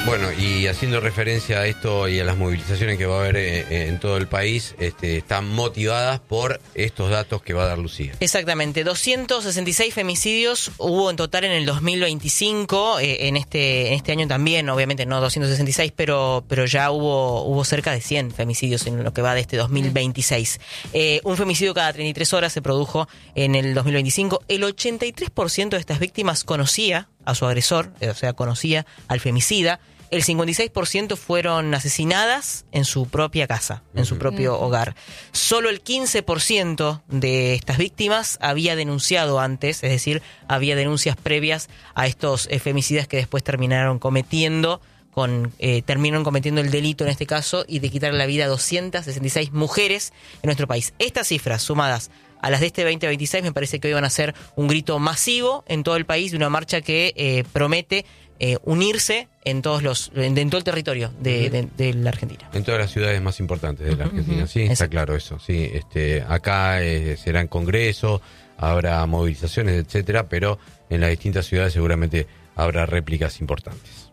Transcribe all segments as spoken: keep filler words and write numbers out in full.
Bueno, y haciendo referencia a esto y a las movilizaciones que va a haber eh, en todo el país, este, están motivadas por estos datos que va a dar Lucía. Exactamente, doscientos sesenta y seis femicidios hubo en total en el dos mil veinticinco, eh, en este en este año también, obviamente no doscientos sesenta y seis, pero pero ya hubo hubo cerca de cien femicidios en lo que va de este dos mil veintiséis. Eh, un femicidio cada treinta y tres horas se produjo en el dos mil veinticinco. El ochenta y tres por ciento de estas víctimas conocía a su agresor, o sea, conocía al femicida. El cincuenta y seis por ciento fueron asesinadas en su propia casa, en su propio hogar. Solo el quince por ciento de estas víctimas había denunciado antes, es decir, había denuncias previas a estos eh, femicidas que después terminaron cometiendo, con eh, terminaron cometiendo el delito en este caso y de quitarle la vida a doscientas sesenta y seis mujeres en nuestro país. Estas cifras sumadas a las de este veinte veintiséis me parece que hoy van a ser un grito masivo en todo el país de una marcha que eh, promete Eh, unirse en todos los en, en todo el territorio de, de, de la Argentina. En todas las ciudades más importantes de la Argentina, uh-huh. sí, Exacto. Está claro eso. Sí, este, acá eh, serán congresos, habrá movilizaciones, etcétera, pero en las distintas ciudades seguramente habrá réplicas importantes.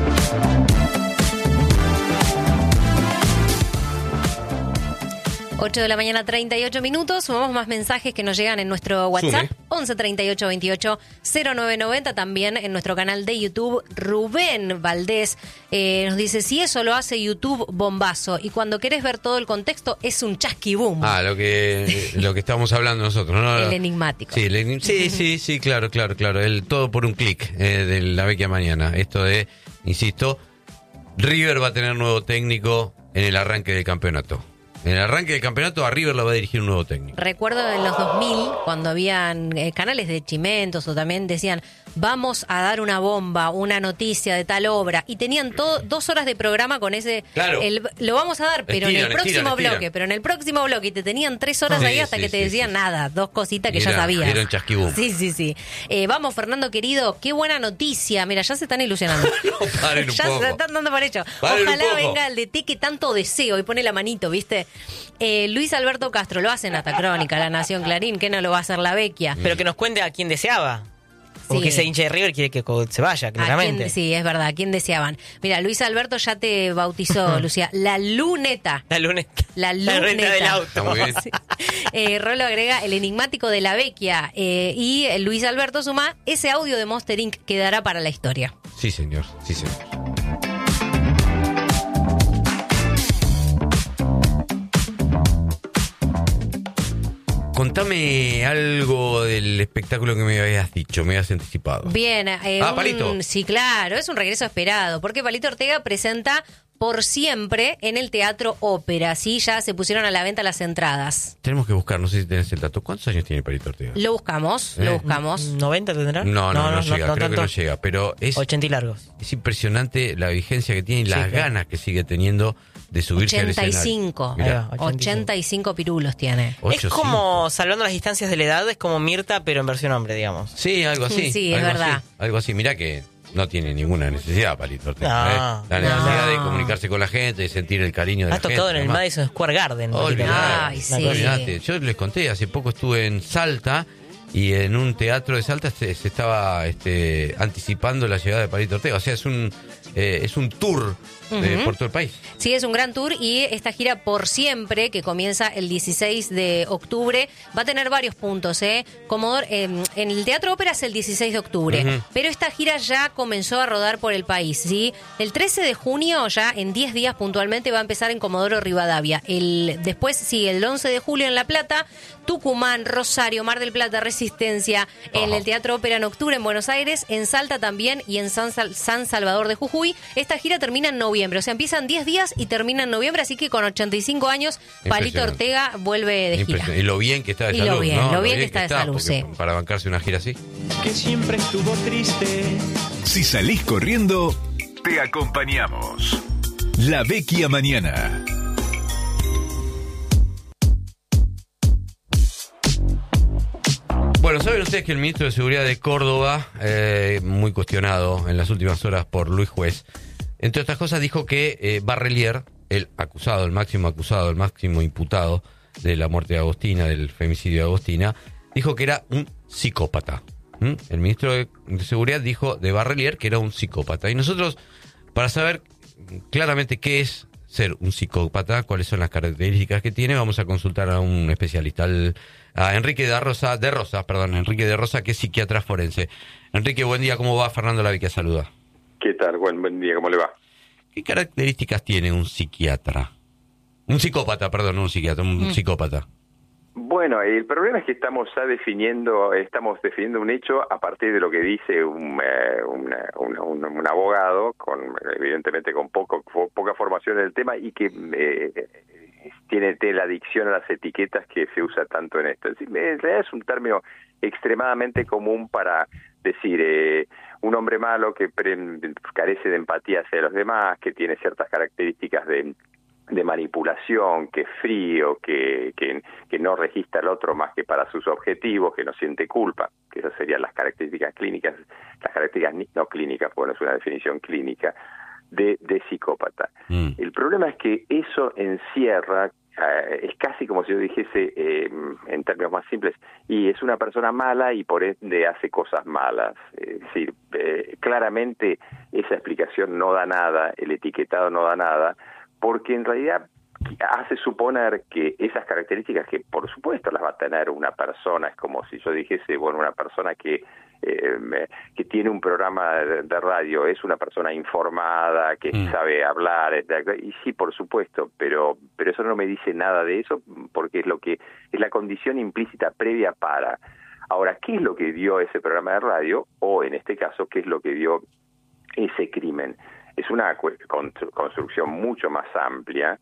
ocho de la mañana, treinta y ocho minutos. Sumamos más mensajes que nos llegan en nuestro WhatsApp. Sume. once treinta y ocho veintiocho cero nueve noventa. También en nuestro canal de YouTube. Rubén Valdés eh, nos dice: si eso lo hace YouTube, bombazo. Y cuando querés ver todo el contexto, es un chasquibum. Ah, lo que lo que estamos hablando nosotros, ¿no? El enigmático. Sí, el, sí, sí, sí, claro, claro, claro. El todo por un clic eh, de la Vecchia Mañana. Esto de, insisto, River va a tener nuevo técnico en el arranque del campeonato. En el arranque del campeonato a River lo va a dirigir un nuevo técnico. Recuerdo en los dos mil, cuando habían eh, canales de chimentos o también decían, vamos a dar una bomba, una noticia de tal obra, y tenían todo, dos horas de programa con ese, claro. el, lo vamos a dar, pero estiran, en el próximo estiran, estiran. bloque, pero en el próximo bloque, y te tenían tres horas sí, ahí hasta sí, que te sí, decían sí. nada, dos cositas que era, ya sabías. Era un chasquibum. Sí, sí, sí. Eh, vamos, Fernando querido, qué buena noticia. Mira, ya se están ilusionando. no, paren un ya poco. se están dando por hecho. Paren Ojalá un poco. venga el D T que tanto deseo y pone la manito, ¿viste? Eh, Luis Alberto Castro, lo hacen hasta Crónica, La Nación, Clarín, que no lo va a hacer la Vecchia. Pero que nos cuente a quién deseaba. Sí. Porque ese hincha de River quiere que se vaya, ¿A claramente. quién, sí, es verdad. ¿A quién deseaban? Mira, Luis Alberto ya te bautizó, Lucía. La luneta. La luneta. La La luneta. luneta del auto. Está muy bien. Sí. Eh, Rolo agrega el enigmático de la Vecchia. Eh, y Luis Alberto suma ese audio de Monster incorporated quedará para la historia. Sí, señor. Sí, señor. Contame algo del espectáculo que me habías dicho, me habías anticipado. Bien, eh, Ah, un- Palito. sí, claro, es un regreso esperado, porque Palito Ortega presenta Por Siempre en el Teatro Ópera, sí, ya se pusieron a la venta las entradas. Tenemos que buscar, no sé si tenés el dato. ¿Cuántos años tiene Palito Ortega? Lo buscamos, ¿Eh? lo buscamos. ¿noventa tendrá? No, no, no, llega, creo tanto. que no llega, pero es, ochenta y largos. es impresionante la vigencia que tiene y Sí, las claro. ganas que sigue teniendo de subirse al ochenta y escenario. cinco. Mirá, Ahí va. ochenta y cinco pirulos tiene. ocho, Es como, salvando las distancias de la edad, es como Mirta, pero en versión hombre, digamos. Sí, algo así. Sí, es algo verdad. Así, algo así. Mirá que no tiene ninguna necesidad, Palito Ortega. No, ¿eh? La necesidad no. de comunicarse con la gente, de sentir el cariño de Ha la gente. tocado en el además. Madison Square Garden. Olvidate, Ay, sí. olvidate. Yo les conté, hace poco estuve en Salta y en un teatro de Salta se, se estaba este, anticipando la llegada de Palito Ortega. O sea, es un eh, es un tour eh, Ujú. por todo el país. Sí, es un gran tour y esta gira Por Siempre, que comienza el dieciséis de octubre, va a tener varios puntos, ¿eh? Comodoro, eh, en el Teatro Ópera es el dieciséis de octubre, Ujú. pero esta gira ya comenzó a rodar por el país, ¿sí? El trece de junio, ya en diez días puntualmente, va a empezar en Comodoro Rivadavia. El, después sigue el once de julio en La Plata, Tucumán, Rosario, Mar del Plata, Resistencia, en Ajá. el Teatro Ópera en octubre en Buenos Aires, en Salta también y en San, Sal- San Salvador de Jujuy. Esta gira termina en noviembre, o sea, empiezan diez días y termina en noviembre, así que con ochenta y cinco años, Palito Impresionante. Ortega vuelve de gira. Impresionante. Y lo bien que está de Y salud, lo bien, ¿no? lo bien que está de salud, porque sí. Para bancarse una gira así. Que siempre estuvo triste. Si salís corriendo, te acompañamos. La Vecchia Mañana. Bueno, ¿saben ustedes que el ministro de Seguridad de Córdoba, eh, muy cuestionado en las últimas horas por Luis Juez, entre otras cosas dijo que eh, Barrelier, el acusado, el máximo acusado, el máximo imputado de la muerte de Agostina, del femicidio de Agostina, dijo que era un psicópata. ¿Mm? El ministro de, de Seguridad dijo de Barrelier que era un psicópata. Y nosotros Para saber claramente qué es ser un psicópata, cuáles son las características que tiene, vamos a consultar a un especialista, al, a Enrique de Rosa, de Rosa, perdón, Enrique de Rosa, que es psiquiatra forense. Enrique, buen día, ¿cómo va? Fernando Lavicchia saluda. ¿Qué tal? Buen, buen día, ¿cómo le va? ¿Qué características tiene un psiquiatra? Un psicópata, perdón, no un psiquiatra, un mm. psicópata. Bueno, el problema es que estamos ya definiendo, estamos definiendo un hecho a partir de lo que dice un, eh, una, un, un, un abogado, con evidentemente con poco poca formación en el tema y que eh, tiene, tiene la adicción a las etiquetas que se usa tanto en esto. En realidad es un término extremadamente común para decir eh, un hombre malo que pre, carece de empatía hacia los demás, que tiene ciertas características de de manipulación, que es frío, que, que, que no registra al otro más que para sus objetivos, que no siente culpa, que esas serían las características clínicas, las características no clínicas, bueno, es una definición clínica de, de psicópata. Mm. El problema es que eso encierra, eh, es casi como si yo dijese, eh, en términos más simples, y es una persona mala y por ende hace cosas malas. Es decir, eh, claramente esa explicación no da nada, el etiquetado no da nada, porque en realidad hace suponer que esas características que por supuesto las va a tener una persona, es como si yo dijese, bueno, una persona que eh, que tiene un programa de, de radio, es una persona informada, que mm. sabe hablar, etcétera. Y sí, por supuesto, pero pero eso no me dice nada de eso, porque es lo que es la condición implícita previa para. Ahora, ¿qué es lo que dio ese programa de radio? O en este caso, ¿qué es lo que dio ese crimen? Es una construcción mucho más amplia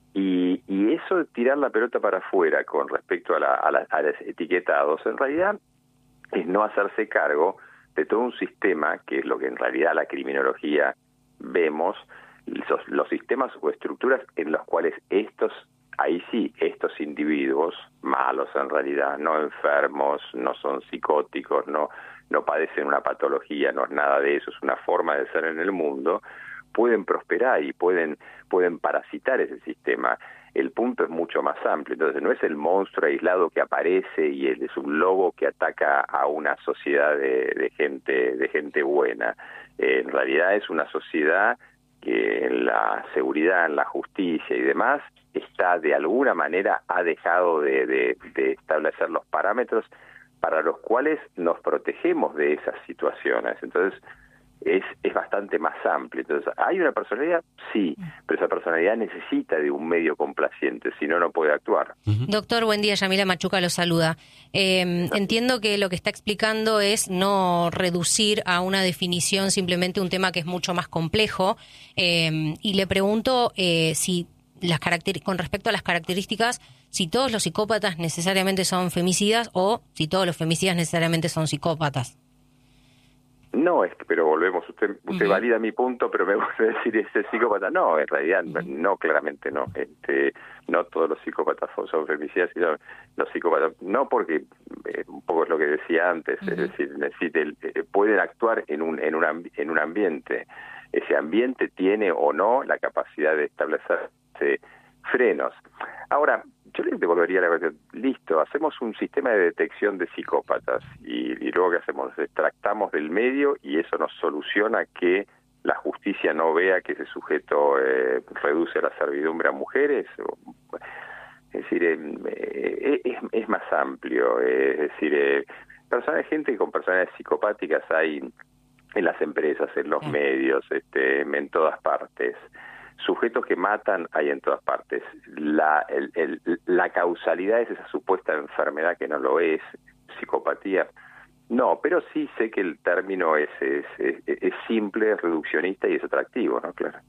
y, y eso de tirar la pelota para afuera con respecto a, la, a, la, a los etiquetados, en realidad es no hacerse cargo de todo un sistema, que es lo que en realidad la criminología vemos, los, los sistemas o estructuras en los cuales estos, ahí sí, estos individuos, malos en realidad, no enfermos, no son psicóticos, no no padecen una patología, no es nada de eso, es una forma de ser en el mundo, pueden prosperar y pueden pueden parasitar ese sistema. El punto es mucho más amplio, entonces no es el monstruo aislado que aparece y es un lobo que ataca a una sociedad de, de gente de gente buena. Eh, en realidad es una sociedad que en la seguridad, en la justicia y demás, está de alguna manera, ha dejado de, de, de establecer los parámetros para los cuales nos protegemos de esas situaciones. Entonces, es, es bastante más amplio. Entonces, ¿hay una personalidad? Sí, pero esa personalidad necesita de un medio complaciente, si no, no puede actuar. Uh-huh. Doctor, buen día, Yamila Machuca lo saluda. Eh, entiendo que lo que está explicando es no reducir a una definición simplemente un tema que es mucho más complejo, eh, y le pregunto eh, si las caracter- con respecto a las características, si todos los psicópatas necesariamente son femicidas o si todos los femicidas necesariamente son psicópatas. No, es que, pero volvemos, usted usted uh-huh. valida mi punto, pero me gusta decir ese psicópata. No, en realidad uh-huh. no, claramente no. Este, no todos los psicópatas son femicidas, sino los psicópatas. No, porque eh, un poco es lo que decía antes, uh-huh. es decir, necesite, eh, pueden actuar en un en un en un ambiente. Ese ambiente tiene o no la capacidad de establecer frenos. Ahora, yo le devolvería la cuestión. Listo, hacemos un sistema de detección de psicópatas y, y luego ¿qué hacemos? Extractamos del medio y eso nos soluciona que la justicia no vea que ese sujeto eh, reduce la servidumbre a mujeres. Es decir, eh, es, es más amplio. Eh, es decir, eh, personas, gente con personalidades psicopáticas hay en las empresas, en los medios, este, en todas partes. Sujetos que matan hay en todas partes. La, el, el, la causalidad es esa supuesta enfermedad que no lo es, psicopatía. No, pero sí sé que el término es, es, es, es simple, es reduccionista y es atractivo, ¿no? Claro.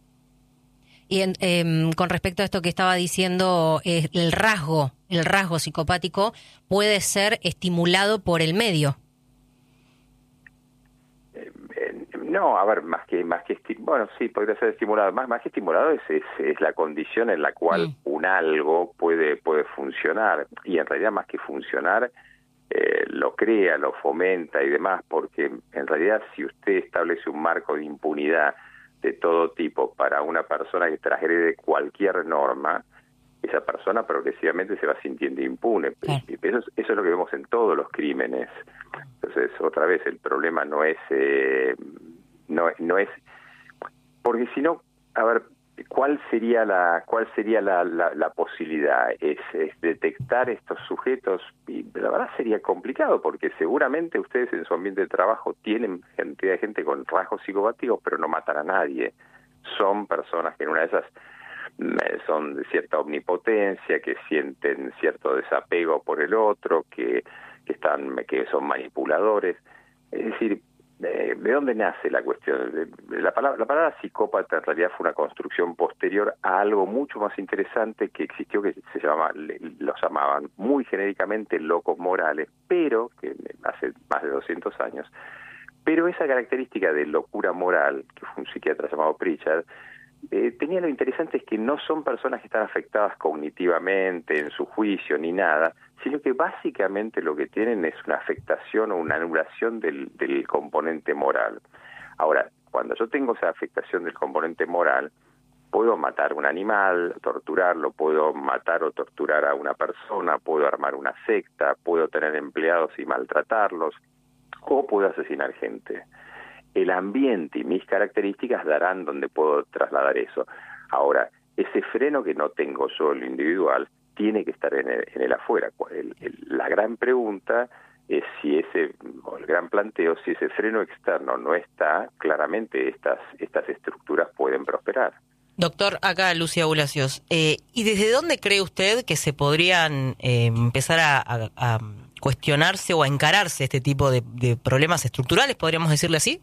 Y en, eh, con respecto a esto que estaba diciendo, eh, el rasgo, el rasgo psicopático puede ser estimulado por el medio. No, a ver, más que más que esti- bueno, sí, podría ser estimulado. Más más que estimulado es es, es la condición en la cual mm. un algo puede puede funcionar y en realidad más que funcionar eh, lo crea, lo fomenta y demás, porque en realidad si usted establece un marco de impunidad de todo tipo para una persona que transgrede cualquier norma, esa persona progresivamente se va sintiendo impune. Sí. Eso, es, eso es lo que vemos en todos los crímenes. Entonces, otra vez, el problema no es... Eh, No, no es porque si no, a ver, ¿cuál sería la cuál sería la, la, la posibilidad? ¿Es, es detectar estos sujetos? Y la verdad sería complicado, porque seguramente ustedes en su ambiente de trabajo tienen cantidad de gente con rasgos psicopáticos, pero no matan a nadie. Son personas que en una de esas son de cierta omnipotencia, que sienten cierto desapego por el otro, que, que están que son manipuladores. Es decir, ¿de dónde nace la cuestión? La palabra, la palabra psicópata en realidad fue una construcción posterior a algo mucho más interesante que existió, que se llamaba, los llamaban muy genéricamente locos morales, pero que hace más de doscientos años. Pero esa característica de locura moral, que fue un psiquiatra llamado Pritchard, eh, tenía lo interesante es que no son personas que están afectadas cognitivamente, en su juicio, ni nada, sino que básicamente lo que tienen es una afectación o una anulación del, del componente moral. Ahora, cuando yo tengo esa afectación del componente moral, puedo matar a un animal, torturarlo, puedo matar o torturar a una persona, puedo armar una secta, puedo tener empleados y maltratarlos, o puedo asesinar gente. El ambiente y mis características darán donde puedo trasladar eso. Ahora, ese freno que no tengo yo, el individual, tiene que estar en el, en el afuera. El, el, la gran pregunta es si ese, o el gran planteo, si ese freno externo no está, claramente estas, estas estructuras pueden prosperar. Doctor, acá Lucia Bulacios, eh, ¿y desde dónde cree usted que se podrían eh, empezar a, a, a cuestionarse o a encararse este tipo de, de problemas estructurales, podríamos decirle así?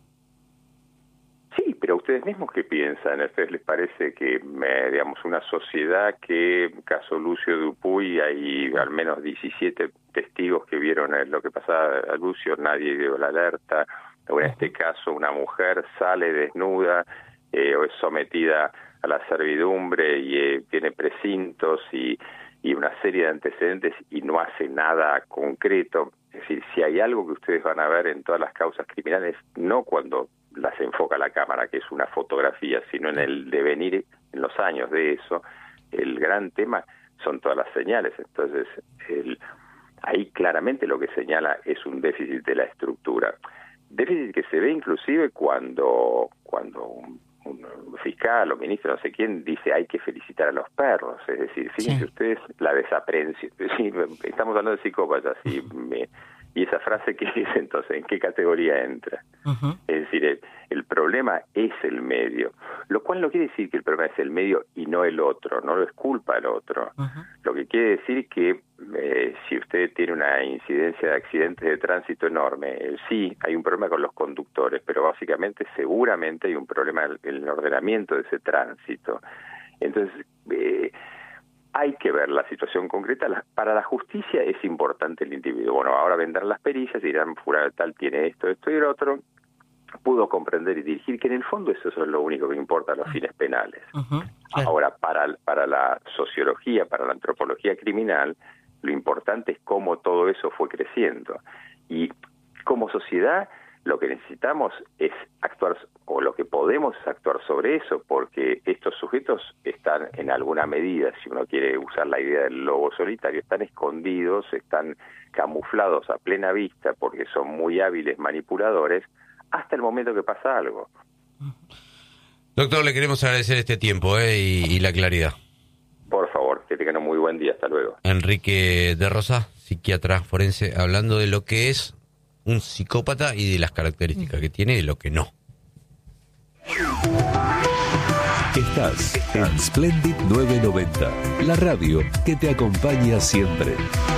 Sí, pero ustedes mismos qué piensan, ¿a ustedes les parece que, eh, digamos, una sociedad que, caso Lucio Dupuy, hay al menos diecisiete testigos que vieron lo que pasaba a Lucio, nadie dio la alerta, o en este caso una mujer sale desnuda eh, o es sometida a la servidumbre y eh, tiene precintos y, y una serie de antecedentes y no hace nada concreto? Es decir, si hay algo que ustedes van a ver en todas las causas criminales, no cuando las enfoca la cámara, que es una fotografía, sino en el devenir, en los años de eso, el gran tema son todas las señales. Entonces, el, ahí claramente lo que señala es un déficit de la estructura. Déficit que se ve inclusive cuando, cuando un, un fiscal o ministro, no sé quién, dice hay que felicitar a los perros. Es decir, fíjense sí. ustedes la desaprehensión. Sí, estamos hablando de psicópatas y me... ¿Y esa frase qué es entonces? ¿En qué categoría entra? Uh-huh. Es decir, el, el problema es el medio, lo cual no quiere decir que el problema es el medio y no el otro, no lo es culpa al otro. Uh-huh. Lo que quiere decir que eh, si usted tiene una incidencia de accidentes de tránsito enorme, eh, sí, hay un problema con los conductores, pero básicamente seguramente hay un problema en el ordenamiento de ese tránsito. Entonces, eh, hay que ver la situación concreta. Para la justicia es importante el individuo. Bueno, ahora vendrán las pericias y dirán, fulano tal tiene esto, esto y el otro. Pudo comprender y dirigir, que en el fondo eso es lo único que importa a los fines penales. Uh-huh. Ahora, para, para la sociología, para la antropología criminal, lo importante es cómo todo eso fue creciendo. Y como sociedad, lo que necesitamos es actuar, o lo que podemos es actuar sobre eso, porque estos sujetos están en alguna medida, si uno quiere usar la idea del lobo solitario, están escondidos, están camuflados a plena vista porque son muy hábiles manipuladores hasta el momento que pasa algo. Doctor, le queremos agradecer este tiempo eh, y, y la claridad. Por favor, que tengan un muy buen día. Hasta luego. Enrique de Rosa, psiquiatra forense, hablando de lo que es un psicópata y de las características que tiene y de lo que no. Estás en Splendid novecientos noventa, la radio que te acompaña siempre.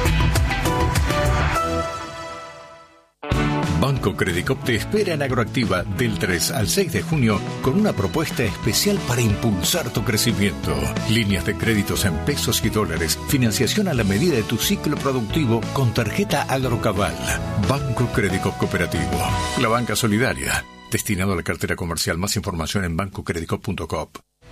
Banco Credicop te espera en Agroactiva del tres al seis de junio con una propuesta especial para impulsar tu crecimiento. Líneas de créditos en pesos y dólares, financiación a la medida de tu ciclo productivo con tarjeta Agrocabal. Banco Credicop Cooperativo, la banca solidaria, destinado a la cartera comercial. Más información en banco credicop punto com.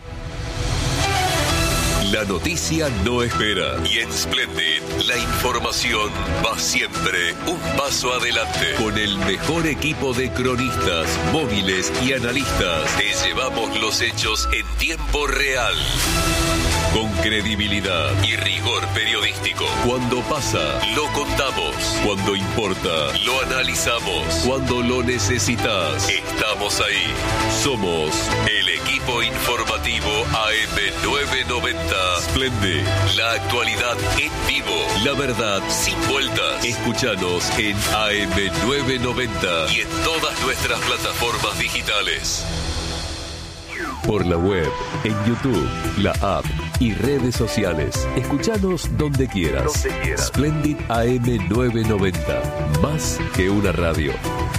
La noticia no espera y en Splendid la información va siempre un paso adelante. Con el mejor equipo de cronistas, móviles y analistas, te llevamos los hechos en tiempo real. Con credibilidad y rigor periodístico. Cuando pasa, lo contamos. Cuando importa, lo analizamos. Cuando lo necesitas, estamos ahí. Somos el equipo Equipo informativo A M novecientos noventa. Splendid. La actualidad en vivo. La verdad sin vueltas. Escúchanos en A M novecientos noventa y en todas nuestras plataformas digitales. Por la web, en YouTube, la app y redes sociales. Escúchanos donde quieras. Donde quieras. Splendid A M novecientos noventa. Más que una radio.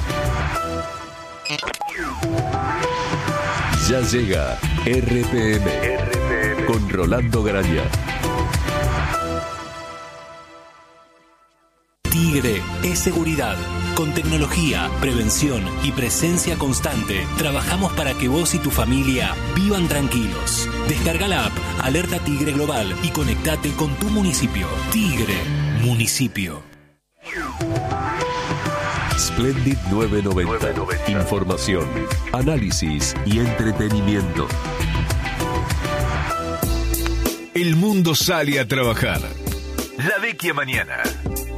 Ya llega R P M, R P M con Rolando Graña. Tigre es seguridad. Con tecnología, prevención y presencia constante, trabajamos para que vos y tu familia vivan tranquilos. Descarga la app Alerta Tigre Global y conectate con tu municipio. Tigre, municipio. Splendid novecientos noventa. Información, análisis y entretenimiento. El mundo sale a trabajar. La vecchia mañana.